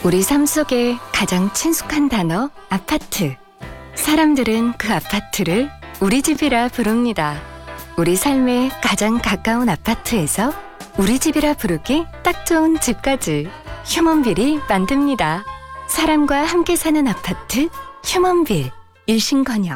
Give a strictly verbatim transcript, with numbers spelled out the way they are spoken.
우리 삶 속에 가장 친숙한 단어 아파트. 사람들은 그 아파트를 우리 집이라 부릅니다. 우리 삶에 가장 가까운 아파트에서 우리 집이라 부르기 딱 좋은 집까지 휴먼빌이 만듭니다. 사람과 함께 사는 아파트 휴먼빌. 일신건영.